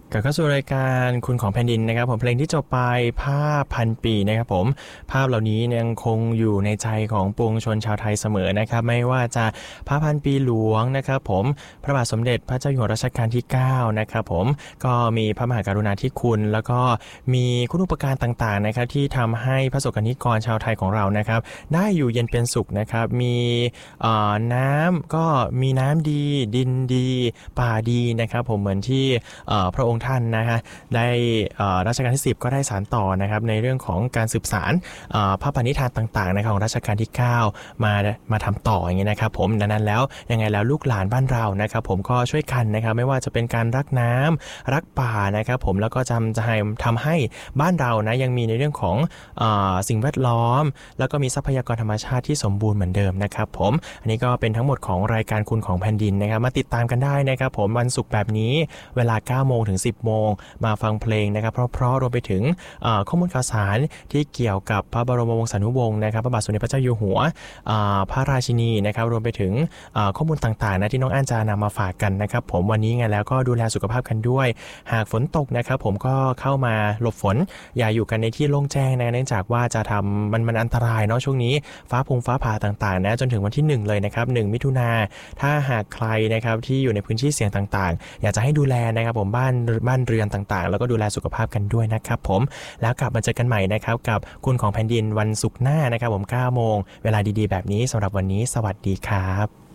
กลับเข้าสู่รายการคุณของแผ่นดินนะครับผมเพลงที่จบไปภาพพันปีนะครับผมภาพเหล่านี้ยังคงอยู่ในใจของปวงชนชาวไทยเสมอนะครับไม่ว่าจะภาพพันปีหลวงนะครับผมพระบาทสมเด็จพระเจ้าอยู่หัวรัชกาลที่9นะครับผมก็มีพระมหากรุณาธิคุณแล้วก็มีคุณูปการต่างๆนะครับที่ทำให้พระสงฆ์นิกรชาวไทยของเรานะครับได้อยู่เย็นเป็นสุขนะครับมีน้ำก็มีน้ำดีดินดีป่าดีนะครับผมเหมือนที่พระองค์ท่านนะฮะได้รัชกาลที่10ก็ได้สานต่อนะครับในเรื่องของการสืบสานพระปณิธานต่างๆนะครับของรัชกาลที่9มาทำต่ออย่างเงี้ยนะครับผมดังนั้นแล้วยังไงแล้วลูกหลานบ้านเรานะครับผมก็ช่วยกันนะครับไม่ว่าจะเป็นการรักน้ำรักป่านะครับผมแล้วก็จะทำให้บ้านเรานะยังมีในเรื่องของสิ่งแวดล้อมแล้วก็มีทรัพยากรธรรมชาติที่สมบูรณ์เหมือนเดิมนะครับผมอันนี้ก็เป็นทั้งหมดของรายการคุณของแผ่นดินนะครับมาติดตามกันได้นะครับผมวันศุกร์แบบนี้เวลา 9 โมงถึง 10 โมงมาฟังเพลงนะครับเพราะๆรวมไปถึงข้อมูลข่าวสารที่เกี่ยวกับพระบรมวงศานุวงศ์นะครับพระบาทสมเด็จพระเจ้าอยู่หัวพระราชินีนะครับรวมไปถึงข้อมูลต่างๆนะที่น้องอั้นจะนำมาฝากกันนะครับผมวันนี้ไงแล้วก็ดูแลสุขภาพกันด้วยหากฝนตกนะครับผมก็เข้ามาหลบฝนอย่าอยู่กันในที่โล่งแจ้งนะเนื่องจากว่าจะทำมันอันตรายเนาะช่วงนี้ฟ้าผ่าต่างๆนะจนถึงวันที่1เลยนะครับ1มิถุนาถ้าหากใครนะครับที่อยู่ในพื้นที่เสี่ยงต่างๆอยากจะให้ดูแลนะครับผมบ้านเรือนต่างๆแล้วก็ดูแลสุขภาพกันด้วยนะครับผมแล้วกลับมาเจอกันใหม่นะครับกับคุณของแผ่นดินวันศุกร์หน้านะครับผม 9 โมงเวลาดีๆแบบนี้สำหรับวันนี้สวัสดีครับ